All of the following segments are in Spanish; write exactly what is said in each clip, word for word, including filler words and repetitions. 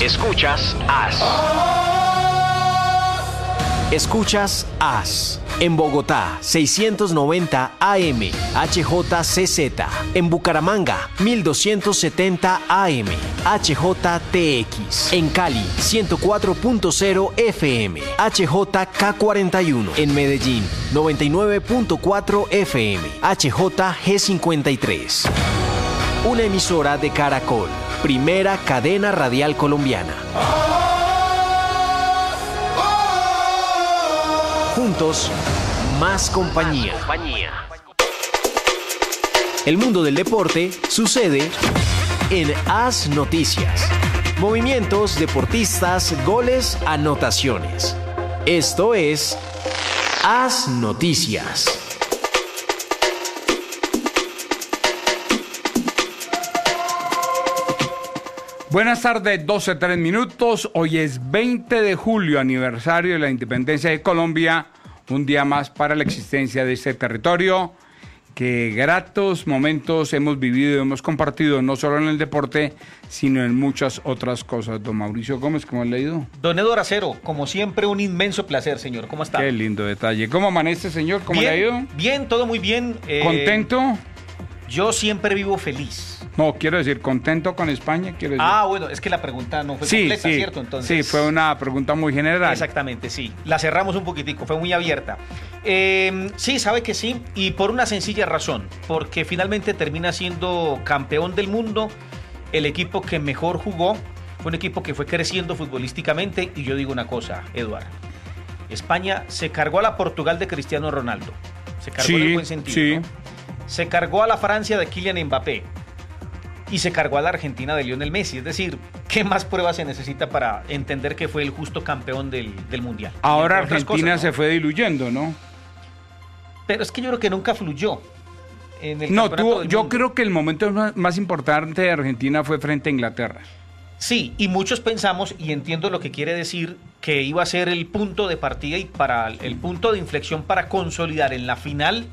Escuchas As. Escuchas As. En Bogotá, seiscientos noventa A M, H J C Z. En Bucaramanga, mil doscientos setenta A M, H J T X. En Cali, ciento cuatro punto cero F M, H J K cuarenta y uno. En Medellín, noventa y nueve punto cuatro F M, H J G cincuenta y tres. Una emisora de Caracol, primera cadena radial colombiana. Juntos, más compañía. El mundo del deporte sucede en As Noticias. Movimientos, deportistas, goles, anotaciones. Esto es As Noticias. Buenas tardes, doce tres minutos. Hoy es veinte de julio, aniversario de la independencia de Colombia. Un día más para la existencia de este territorio. Que gratos momentos hemos vivido y hemos compartido, no solo en el deporte, sino en muchas otras cosas. Don Mauricio Gómez, ¿cómo ha leído? Don Eduardo Acero, como siempre, un inmenso placer, señor. ¿Cómo está? Qué lindo detalle. ¿Cómo amanece, señor? ¿Cómo bien, le ha ido? Bien, todo muy bien. Eh, ¿Contento? Yo siempre vivo feliz. No, quiero decir, ¿contento con España? Quiero decir. Ah, bueno, es que la pregunta no fue sí, completa, sí, ¿cierto? Entonces, sí, fue una pregunta muy general. Exactamente, sí. La cerramos un poquitico, fue muy abierta. Eh, sí, sabe que sí, y por una sencilla razón, porque finalmente termina siendo campeón del mundo el equipo que mejor jugó, fue un equipo que fue creciendo futbolísticamente, y yo digo una cosa, Eduardo, España se cargó a la Portugal de Cristiano Ronaldo, se cargó sí, en el buen sentido, sí. ¿no? Se cargó a la Francia de Kylian Mbappé y se cargó a la Argentina de Lionel Messi. Es decir, ¿qué más pruebas se necesita para entender que fue el justo campeón del, del Mundial? Ahora Argentina cosas, ¿no? se fue diluyendo, ¿no? Pero es que yo creo que nunca fluyó en el no, campeonato tú, del yo mundo. creo que el momento más, más importante de Argentina fue frente a Inglaterra. Sí, y muchos pensamos, y entiendo lo que quiere decir, que iba a ser el punto de partida y para el punto de inflexión para consolidar en la final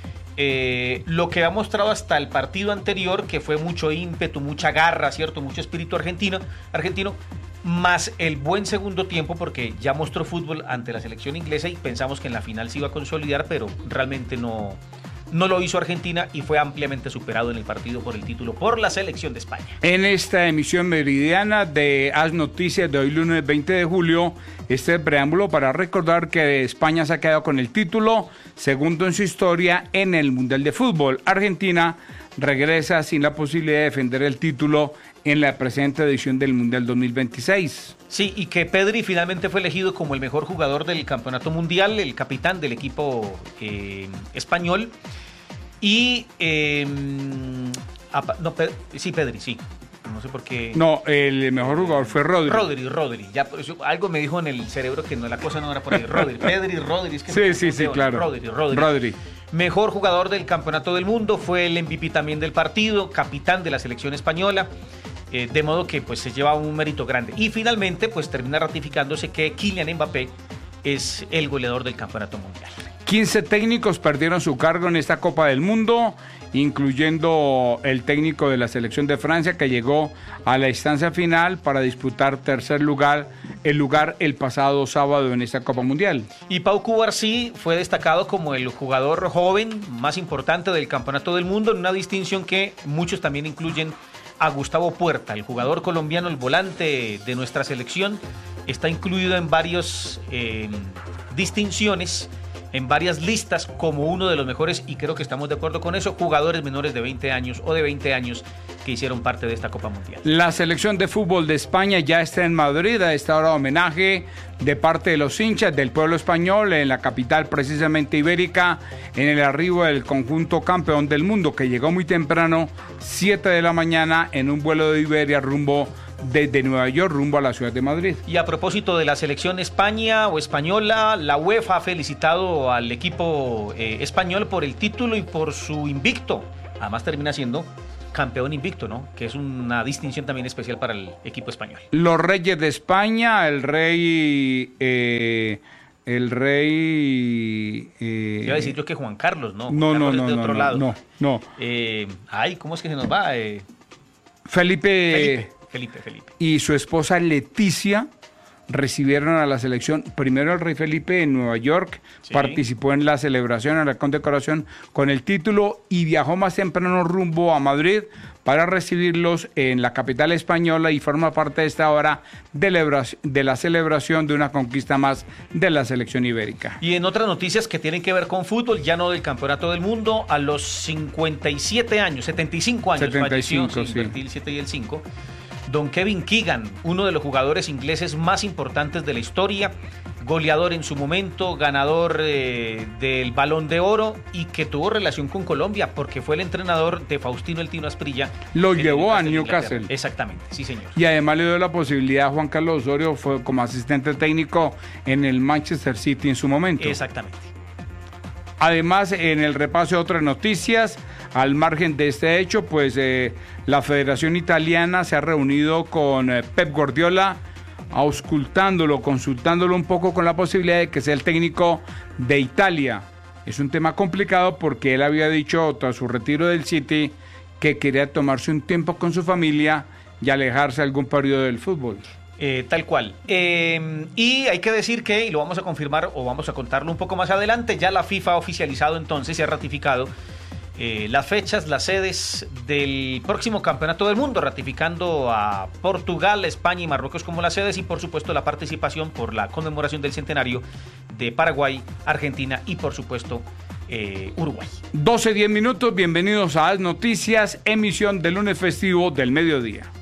Eh, lo que ha mostrado hasta el partido anterior, que fue mucho ímpetu, mucha garra, ¿cierto? Mucho espíritu argentino, argentino, más el buen segundo tiempo, porque ya mostró fútbol ante la selección inglesa y pensamos que en la final se iba a consolidar, pero realmente no, no lo hizo Argentina y fue ampliamente superado en el partido por el título por la selección de España. En esta emisión meridiana de As Noticias de hoy lunes veinte de julio, este preámbulo para recordar que España se ha quedado con el título, segundo en su historia en el Mundial de Fútbol. Argentina regresa sin la posibilidad de defender el título en la presente edición del Mundial dos mil veintiséis. Sí, y que Pedri finalmente fue elegido como el mejor jugador del campeonato mundial, el capitán del equipo eh, español. Y, eh, a, no, Pedri, sí, Pedri, sí. No sé por qué. No, el mejor jugador fue Rodri. Rodri, Rodri. Ya, eso, algo me dijo en el cerebro que no, la cosa no era por ahí. Rodri, Pedri, Rodri. Es que sí, sí, sí, claro. Rodri, Rodri. Rodri. Mejor jugador del campeonato del mundo, fue el M V P también del partido, capitán de la selección española. Eh, de modo que pues se lleva un mérito grande. Y finalmente pues termina ratificándose que Kylian Mbappé es el goleador del campeonato mundial. quince técnicos perdieron su cargo en esta Copa del Mundo, incluyendo el técnico de la selección de Francia, que llegó a la instancia final para disputar tercer lugar, el lugar el pasado sábado en esta Copa Mundial. Y Pau Cubarsí fue destacado como el jugador joven más importante del campeonato del mundo, en una distinción que muchos también incluyen a Gustavo Puerta, el jugador colombiano, el volante de nuestra selección. Está incluido en varias eh, distinciones, en varias listas como uno de los mejores, y creo que estamos de acuerdo con eso, jugadores menores de veinte años o de veinte años que hicieron parte de esta Copa Mundial. La selección de fútbol de España ya está en Madrid, a esta hora homenaje de parte de los hinchas del pueblo español en la capital precisamente ibérica, en el arribo del conjunto campeón del mundo que llegó muy temprano, siete de la mañana, en un vuelo de Iberia rumbo desde Nueva York rumbo a la ciudad de Madrid. Y a propósito de la selección España o española, la UEFA ha felicitado al equipo eh, español por el título y por su invicto. Además termina siendo campeón invicto, ¿no? Que es una distinción también especial para el equipo español. Los reyes de España, el rey... Eh, el rey... Eh, Iba a decir yo que Juan Carlos, ¿no? No, Juan no, Carlos no, es de no, otro no, lado. no, no. Eh, ay, ¿cómo es que se nos va? Eh, Felipe... Felipe. Felipe, Felipe. Y su esposa Leticia recibieron a la selección, primero el rey Felipe en Nueva York, sí. Participó en la celebración, en la condecoración con el título y viajó más temprano rumbo a Madrid para recibirlos en la capital española y forma parte de esta hora de la celebración de una conquista más de la selección ibérica. Y en otras noticias que tienen que ver con fútbol, ya no del Campeonato del Mundo, a los cincuenta y siete años, setenta y cinco años setenta y cinco, falleció, sí. invertir el siete y el cinco, don Kevin Keegan, uno de los jugadores ingleses más importantes de la historia, goleador en su momento, ganador eh, del Balón de Oro y que tuvo relación con Colombia porque fue el entrenador de Faustino El Tino Asprilla. Lo llevó a Newcastle. Exactamente, sí señor. Y además le dio la posibilidad a Juan Carlos Osorio, fue como asistente técnico en el Manchester City en su momento. Exactamente. Además, en el repaso de otras noticias, al margen de este hecho, pues eh, la Federación Italiana se ha reunido con eh, Pep Guardiola, auscultándolo, consultándolo un poco con la posibilidad de que sea el técnico de Italia. Es un tema complicado porque él había dicho tras su retiro del City que quería tomarse un tiempo con su familia y alejarse algún periodo del fútbol. Eh, tal cual. Eh, y hay que decir que, y lo vamos a confirmar o vamos a contarlo un poco más adelante, ya la FIFA ha oficializado entonces y ha ratificado eh, las fechas, las sedes del próximo Campeonato del Mundo, ratificando a Portugal, España y Marruecos como las sedes y por supuesto la participación por la conmemoración del centenario de Paraguay, Argentina y por supuesto eh, Uruguay. doce diez minutos, bienvenidos a As Noticias, emisión del lunes festivo del mediodía.